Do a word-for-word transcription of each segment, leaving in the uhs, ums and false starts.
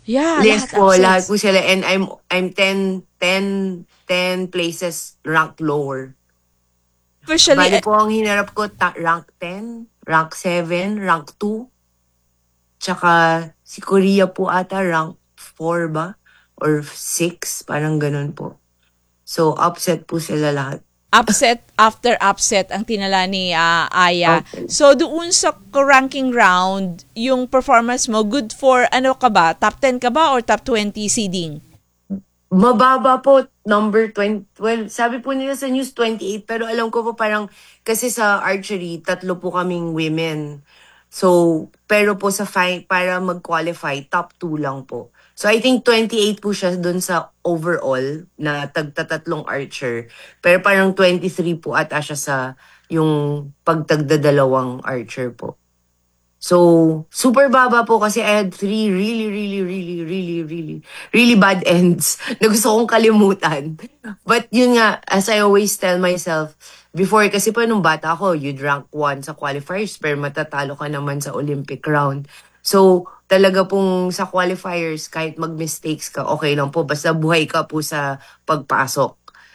Yeah, List lahat po, lahat upsets. po sila. And I'm, I'm ten, ten, ten places ranked lower. Especially, Bali eh, po ang hinarap ko, ta- rank ten, rank seven, rank two. Tsaka si Korea po ata rank four ba? Or six, parang ganun po. So, upset po sila lahat. upset after upset ang tinala ni ah, Aya. Okay. So, doon sa ranking round, yung performance mo, good for, ano ka ba? Top ten ka ba or top twenty seeding? Mababa po, number twenty. Well, sabi po nila sa news twenty-eight, pero alam ko po parang, kasi sa archery, tatlo po kaming women. So, pero po sa fi- para mag-qualify, top two lang po. So, I think twenty-eight po siya dun sa overall na tagtatatlong archer. Pero parang twenty-three po ata siya sa yung pagtagdadalawang archer po. So, super baba po kasi I had three really, really, really, really, really, really bad ends na gusto kong kalimutan. But yun nga, as I always tell myself, before kasi pa nung bata ako, you'd rank one sa qualifiers pero matatalo ka naman sa Olympic round. So, talaga pong sa qualifiers, kahit mag-mistakes ka, okay lang po. Basta buhay ka po sa pagpasok.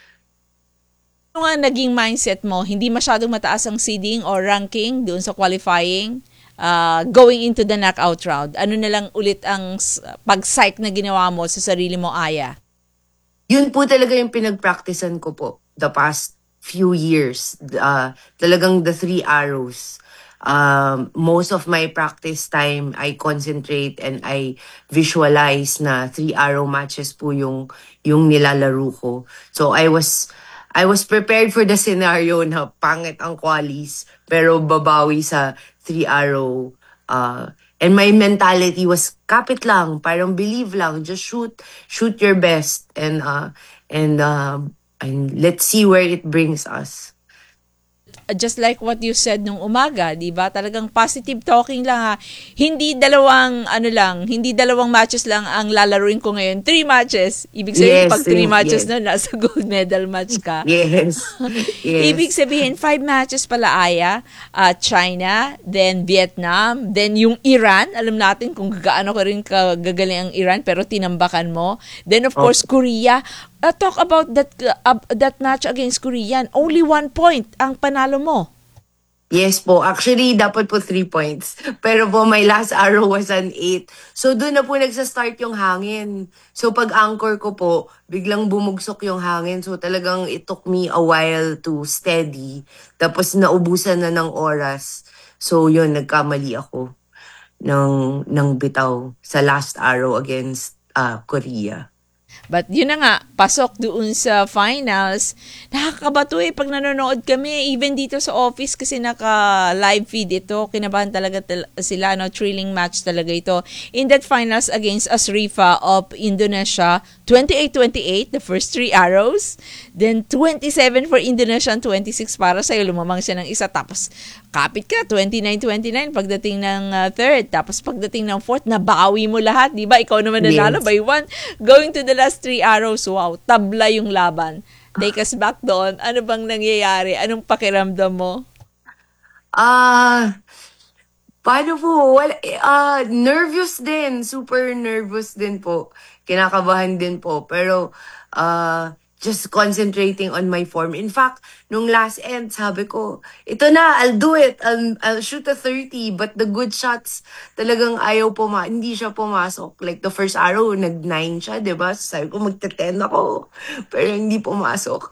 Ano nga naging mindset mo? Hindi masyadong mataas ang seeding or ranking doon sa qualifying? Uh, going into the knockout round, ano na lang ulit ang s- pag-psych na ginawa mo sa sarili mo, Aya? Yun po talaga yung pinag-practicean ko po the past few years. Uh, talagang the three arrows. Um, most of my practice time, I concentrate and I visualize na three arrow matches po yung, yung nilalaro ko. So I was, I was prepared for the scenario na pangit ang qualis, pero babawi sa three arrow. Uh, and my mentality was kapit lang, parang believe lang, just shoot, shoot your best, and uh, and uh, and let's see where it brings us. Just like what you said nung umaga, 'di ba? Talagang positive talking lang ha. Hindi dalawang ano lang, hindi dalawang matches lang ang lalaruin ko ngayon. Three matches. Ibig sabihin Yes, pag three three, matches yes, na nasa gold medal match ka. yes, Ibig yes. sabihin five matches pala Aya, uh, China, then Vietnam, then yung Iran, alam natin kung gaano ka rin kagagaling ang Iran pero tinambakan mo. Then of course Okay. Korea. Uh, talk about that uh, that match against Korean. Only one point ang panalo mo. Yes po. Actually, dapat po three points. Pero po, my last arrow was an eight. So, doon na po nagsa-start yung hangin. So, pag anchor ko po, biglang bumugsok yung hangin. So, talagang it took me a while to steady. Tapos, naubusan na ng oras. So, yun, nagkamali ako ng, ng bitaw sa last arrow against uh, Korea. But yun na nga, pasok doon sa finals. Nakakabato eh pag nanonood kami, even dito sa office kasi naka-live feed ito. Kinabahan talaga tal- sila, no? Thrilling match talaga ito. In that finals against Asrifa of Indonesia, twenty-eight twenty-eight, the first three arrows. Then twenty-seven for Indonesia and twenty-six para sa'yo. Lumamang siya ng isa. Tapos kapit ka, twenty-nine twenty-nine pagdating ng uh, third. Tapos pagdating ng fourth, nabawi mo lahat. Di ba? Ikaw naman nanalo Yes. by one. Going to the last three arrows, wow, tabla yung laban. Take us back doon. Ano bang nangyayari? Anong pakiramdam mo? Ah... Paano po? Wala, eh, ah, nervous din. Super nervous din po. Kinakabahan din po. Pero, ah, just concentrating on my form. In fact, nung last end, sabi ko, ito na, I'll do it. I'll, I'll shoot a thirty. But the good shots, talagang ayaw puma, hindi siya pumasok. Like the first arrow, nag nine siya, di ba? Sabi ko, magte-ten ako. Pero hindi pumasok.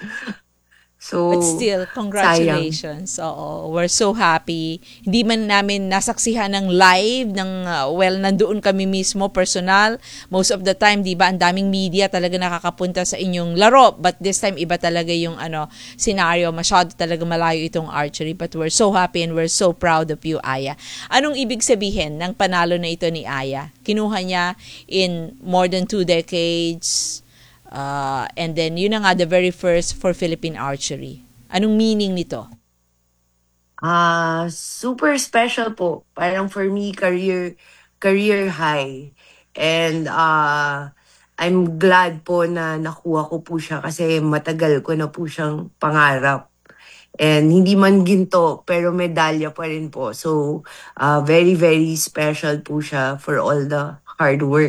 But So, still, sayang. congratulations. Oo, we're so happy. Hindi man namin nasaksihan ng live, ng, uh, well, nandoon kami mismo, personal. Most of the time, di ba, ang daming media talaga nakakapunta sa inyong laro. But this time, iba talaga yung ano, scenario. Masyado talaga malayo itong archery. But we're so happy and we're so proud of you, Aya. Anong ibig sabihin ng panalo na ito ni Aya? Kinuha niya in more than two decades. Uh, and then, yun na nga, the very first for Philippine archery. Anong meaning nito? Ah, super special po. Parang for me, career career high. And ah I'm glad po na nakuha ko po siya kasi matagal ko na po siyang pangarap. And hindi man ginto, pero medalya pa rin po. So, ah very, very special po siya for all the hard work